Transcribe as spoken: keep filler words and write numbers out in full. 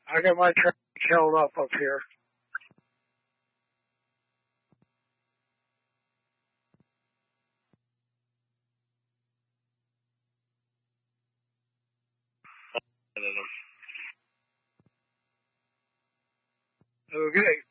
I got my traffic held up up here. Okay.